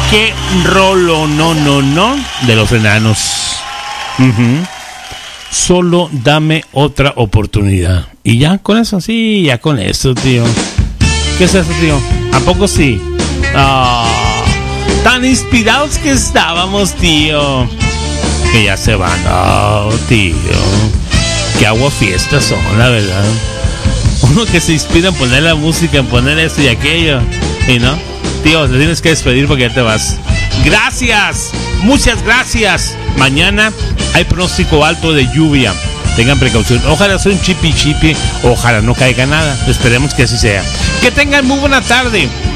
Qué rolo, no, de los enanos. Solo dame otra oportunidad. Y ya con eso, sí, ya con eso, tío. ¿Qué es eso, tío? ¿A poco sí? Tan inspirados que estábamos, tío. Que ya se van. Tío. Qué aguafiestas son, la verdad. Uno que se inspira en poner la música, en poner esto y aquello. Y no, tío, te tienes que despedir porque ya te vas. Gracias, muchas gracias. Mañana hay pronóstico alto de lluvia. Tengan precaución. Ojalá sea un chipi. Ojalá no caiga nada. Esperemos que así sea. Que tengan muy buena tarde.